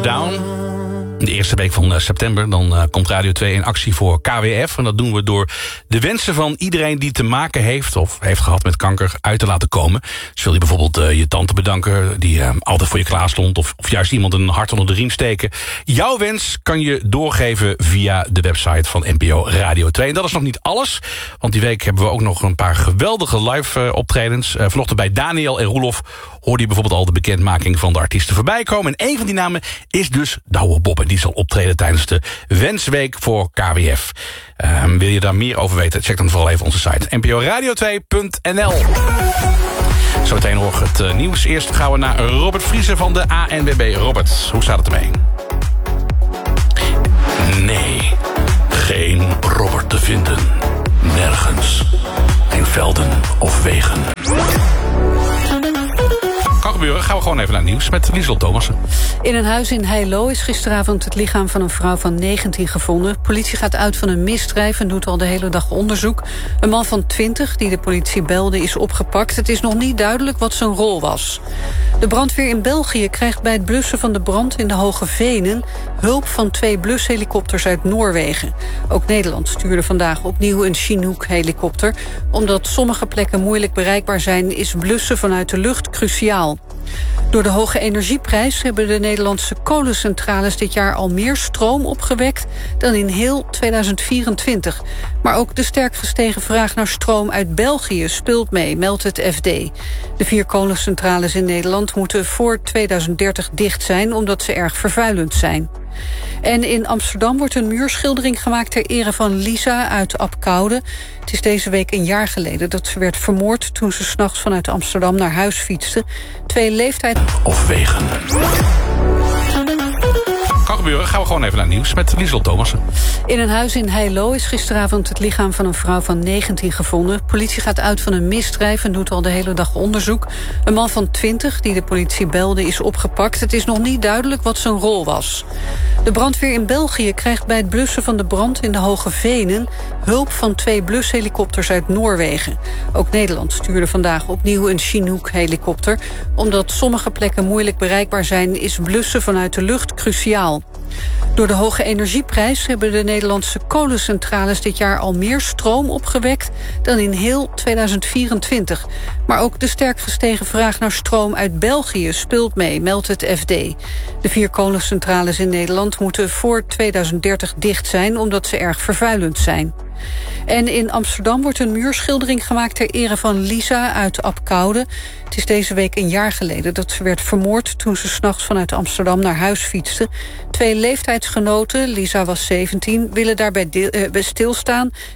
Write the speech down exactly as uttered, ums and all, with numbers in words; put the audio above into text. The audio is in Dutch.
Down. In de eerste week van september dan uh, komt Radio twee in actie voor K W F. En dat doen we door de wensen van iedereen die te maken heeft... of heeft gehad met kanker uit te laten komen. Dus wil je bijvoorbeeld uh, je tante bedanken... die uh, altijd voor je klaar stond... Of, of juist iemand een hart onder de riem steken. Jouw wens kan je doorgeven via de website van N P O Radio twee. En dat is nog niet alles. Want die week hebben we ook nog een paar geweldige live uh, optredens. Uh, vanochtend bij Daniel en Roelof hoorde je bijvoorbeeld al de bekendmaking van de artiesten voorbij komen. En een van die namen is dus Douwe Bob. En die zal optreden tijdens de Wensweek voor K W F. Uh, wil je daar meer over weten? Check dan vooral even onze site n p o radio twee punt n l. Zometeen hoor het uh, nieuws. Eerst gaan we naar Robert Vriezen van de A N W B. Robert, hoe staat het ermee? Nee, geen Robert te vinden. Nergens. In velden of wegen. Kan gebeuren. Gaan we gewoon even naar het nieuws met Liesel Thomassen. In een huis in Heilo is gisteravond het lichaam van een vrouw van negentien gevonden. Politie gaat uit van een misdrijf en doet al de hele dag onderzoek. Een man van twintig die de politie belde is opgepakt. Het is nog niet duidelijk wat zijn rol was. De brandweer in België krijgt bij het blussen van de brand in de Hoge Venen hulp van twee blushelikopters uit Noorwegen. Ook Nederland stuurde vandaag opnieuw een Chinook-helikopter. Omdat sommige plekken moeilijk bereikbaar zijn, is blussen vanuit de lucht cruciaal. Door de hoge energieprijs hebben de Nederlandse kolencentrales dit jaar al meer stroom opgewekt dan in heel tweeduizend vierentwintig. Maar ook de sterk gestegen vraag naar stroom uit België speelt mee, meldt het F D. De vier kolencentrales in Nederland moeten voor tweeduizend dertig dicht zijn omdat ze erg vervuilend zijn. En in Amsterdam wordt een muurschildering gemaakt ter ere van Lisa uit Apkoude. Het is deze week een jaar geleden dat ze werd vermoord toen ze 's nachts vanuit Amsterdam naar huis fietste. Twee leeftijd... Of wegen. Kan gebeuren. Gaan we gewoon even naar het nieuws met Liesel Thomassen. In een huis in Heilo is gisteravond het lichaam van een vrouw van negentien gevonden. Politie gaat uit van een misdrijf en doet al de hele dag onderzoek. Een man van twintig die de politie belde is opgepakt. Het is nog niet duidelijk wat zijn rol was. De brandweer in België krijgt bij het blussen van de brand in de Hoge Venen hulp van twee blushelikopters uit Noorwegen. Ook Nederland stuurde vandaag opnieuw een Chinook-helikopter. Omdat sommige plekken moeilijk bereikbaar zijn, is blussen vanuit de lucht cruciaal. Door de hoge energieprijs hebben de Nederlandse kolencentrales dit jaar al meer stroom opgewekt dan in heel tweeduizend vierentwintig. Maar ook de sterk gestegen vraag naar stroom uit België speelt mee, meldt het F D. De vier kolencentrales in Nederland moeten voor tweeduizend dertig dicht zijn omdat ze erg vervuilend zijn. En in Amsterdam wordt een muurschildering gemaakt ter ere van Lisa uit Apkoude. Het is deze week een jaar geleden dat ze werd vermoord toen ze 's nachts vanuit Amsterdam naar huis fietste. Twee leeftijdsgenoten, Lisa was zeventien, willen daarbij deel, uh, stilstaan